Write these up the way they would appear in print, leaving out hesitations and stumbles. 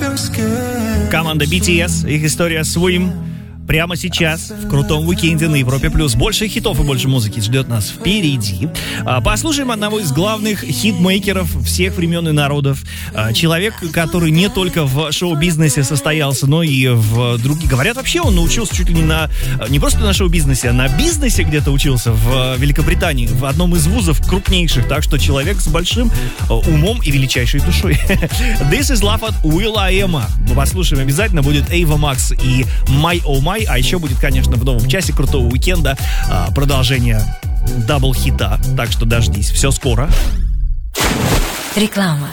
Команда BTS, их история Swim. Прямо сейчас, в крутом уикенде на Европе+. Больше хитов и больше музыки ждет нас впереди. Послушаем одного из главных хитмейкеров всех времен и народов. Человек, который не только в шоу-бизнесе состоялся, но и в других. Говорят, вообще он научился чуть ли не просто на шоу-бизнесе, а на бизнесе где-то учился в Великобритании, в одном из вузов крупнейших. Так что человек с большим умом и величайшей душой. This is Love at Will.i.am. Мы послушаем обязательно. Будет Ava Max и My Oh My. А еще будет, конечно, в новом часе крутого уикенда продолжение дабл-хита. Так что дождись, все скоро. Реклама.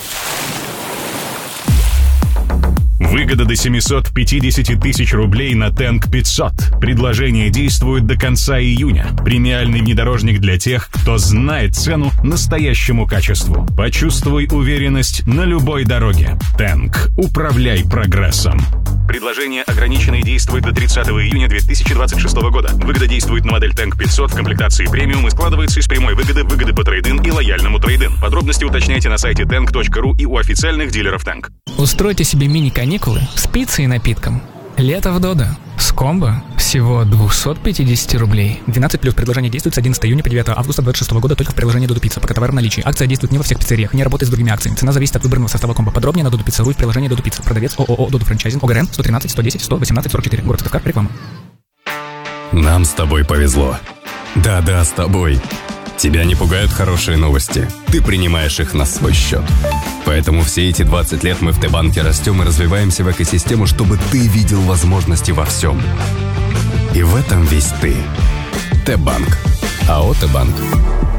Выгода до 750 тысяч рублей на Tank 500. Предложение действует до конца июня. Премиальный внедорожник для тех, кто знает цену настоящему качеству. Почувствуй уверенность на любой дороге. Tank. Управляй прогрессом. Предложение ограничено и действует до 30 июня 2026 года. Выгода действует на модель Tank 500 в комплектации премиум и складывается из прямой выгоды по трейд-ин и лояльному трейд-ин. Подробности уточняйте на сайте tank.ru и у официальных дилеров Tank. Устройте себе мини-каникулы с пиццей и напитком. Лето в Додо. С комбо всего 250 рублей. 12+. Предложение действует с 11 июня по 9 августа 2026 года только в приложении Додо Пицца. Пока товар в наличии. Акция действует не во всех пиццериях, не работает с другими акциями. Цена зависит от выбранного состава комбо. Подробнее на Додо Пицца.ру в приложении Додо Пицца. Продавец ООО Додо Франчайзинг. ОГРН 113 110 118 44. Город Сыктывкар. Реклама. Нам с тобой повезло. Да, с тобой. Тебя не пугают хорошие новости. Ты принимаешь их на свой счет. Поэтому все эти 20 лет мы в Т-банке растем и развиваемся в экосистему, чтобы ты видел возможности во всем. И в этом весь ты. Т-банк. АО Т-банк.